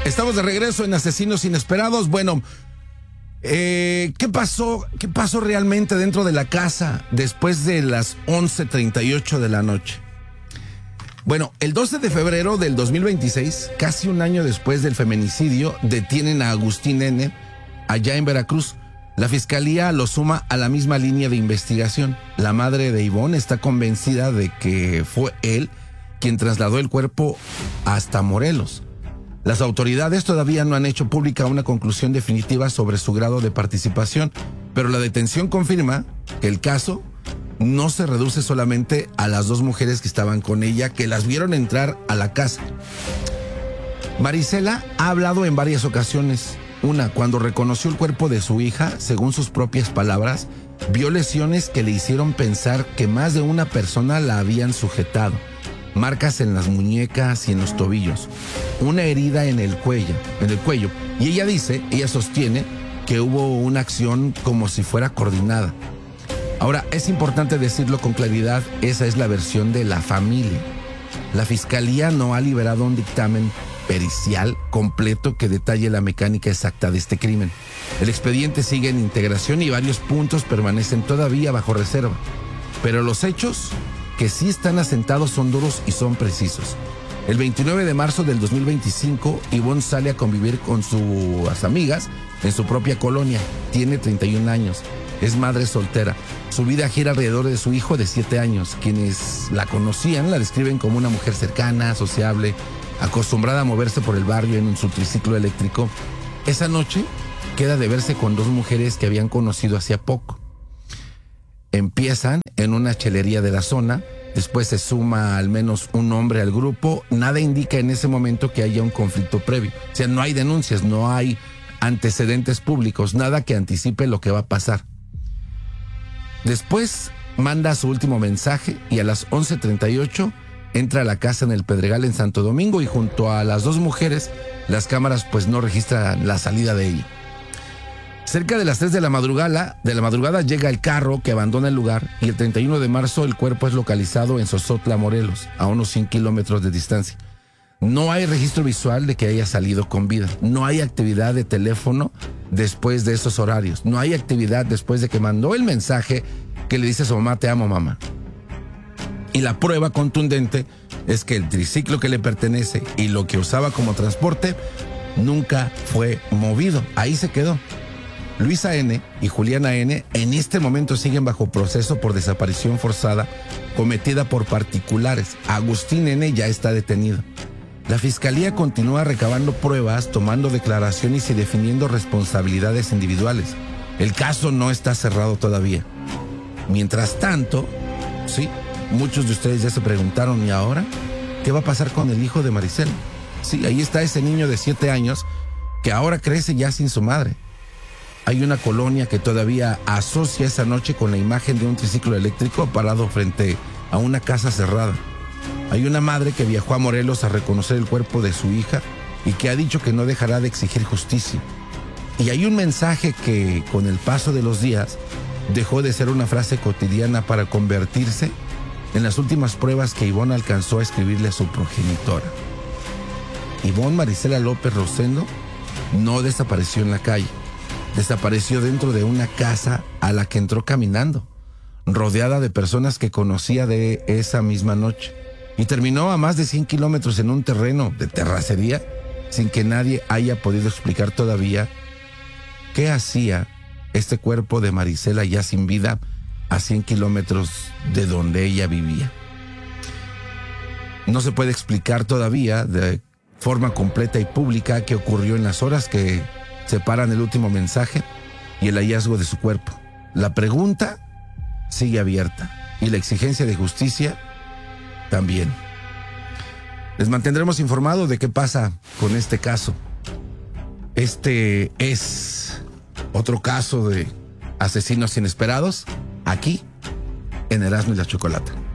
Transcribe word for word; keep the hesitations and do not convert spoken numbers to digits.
Estamos de regreso en Asesinos Inesperados. Bueno, eh, ¿qué pasó? ¿Qué pasó realmente dentro de la casa después de las once treinta y ocho de la noche? Bueno, el doce de febrero del dos mil veintiséis, casi un año después del feminicidio, detienen a Agustín N. allá en Veracruz. La fiscalía lo suma a la misma línea de investigación. La madre de Ivonne está convencida de que fue él quien trasladó el cuerpo hasta Morelos. Las autoridades todavía no han hecho pública una conclusión definitiva sobre su grado de participación, pero la detención confirma que el caso no se reduce solamente a las dos mujeres que estaban con ella, que las vieron entrar a la casa. Marisela ha hablado en varias ocasiones. Una, cuando reconoció el cuerpo de su hija, según sus propias palabras, vio lesiones que le hicieron pensar que más de una persona la habían sujetado. Marcas en las muñecas y en los tobillos, una herida en el cuello, en el cuello. Y ella dice, ella sostiene que hubo una acción como si fuera coordinada. Ahora, es importante decirlo con claridad, esa es la versión de la familia. La fiscalía no ha liberado un dictamen pericial completo que detalle la mecánica exacta de este crimen. El expediente sigue en integración y varios puntos permanecen todavía bajo reserva. Pero los hechos que sí están asentados son duros y son precisos. El veintinueve de marzo del dos mil veinticinco, Ivonne sale a convivir con sus amigas en su propia colonia. Tiene treinta y un años, es madre soltera. Su vida gira alrededor de su hijo de siete años. Quienes la conocían la describen como una mujer cercana, sociable, acostumbrada a moverse por el barrio en su triciclo eléctrico. Esa noche queda de verse con dos mujeres que habían conocido hacía poco. Empiezan en una chelería de la zona, después se suma al menos un hombre al grupo. Nada indica en ese momento que haya un conflicto previo. O sea, no hay denuncias, no hay antecedentes públicos, nada que anticipe lo que va a pasar. Después manda su último mensaje y a las once treinta y ocho entra a la casa en el Pedregal en Santo Domingo y junto a las dos mujeres, las cámaras pues no registran la salida de ella. Cerca de las tres de la madrugada, de la madrugada llega el carro que abandona el lugar y el treinta y uno de marzo el cuerpo es localizado en Sosotla, Morelos, a unos cien kilómetros de distancia. No hay registro visual de que haya salido con vida. No hay actividad de teléfono después de esos horarios. No hay actividad después de que mandó el mensaje que le dice a su mamá, te amo, mamá. Y la prueba contundente es que el triciclo que le pertenece y lo que usaba como transporte nunca fue movido. Ahí se quedó. Luisa N. y Juliana N. en este momento siguen bajo proceso por desaparición forzada cometida por particulares. Agustín N. ya está detenido. La fiscalía continúa recabando pruebas, tomando declaraciones y definiendo responsabilidades individuales. El caso no está cerrado todavía. Mientras tanto, sí, muchos de ustedes ya se preguntaron, ¿y ahora qué va a pasar con el hijo de Marisela? Sí, ahí está ese niño de siete años que ahora crece ya sin su madre. Hay una colonia que todavía asocia esa noche con la imagen de un triciclo eléctrico parado frente a una casa cerrada. Hay una madre que viajó a Morelos a reconocer el cuerpo de su hija y que ha dicho que no dejará de exigir justicia. Y hay un mensaje que, con el paso de los días, dejó de ser una frase cotidiana para convertirse en las últimas pruebas que Ivonne alcanzó a escribirle a su progenitora. Ivonne Marisela López Rosendo no desapareció en la calle. Desapareció dentro de una casa a la que entró caminando, rodeada de personas que conocía de esa misma noche. Y terminó a más de cien kilómetros en un terreno de terracería sin que nadie haya podido explicar todavía qué hacía este cuerpo de Marisela ya sin vida a cien kilómetros de donde ella vivía. No se puede explicar todavía de forma completa y pública qué ocurrió en las horas que separan el último mensaje y el hallazgo de su cuerpo. La pregunta sigue abierta y la exigencia de justicia también. Les mantendremos informados de qué pasa con este caso. Este es otro caso de asesinos inesperados aquí en Erasmo y la Chocolata.